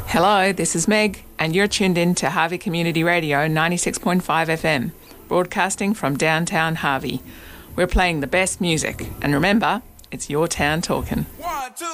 Hello, this is Meg, and you're tuned in to Harvey Community Radio 96.5 FM, broadcasting from downtown Harvey. We're playing the best music, and remember, it's your town talking. 1, 2,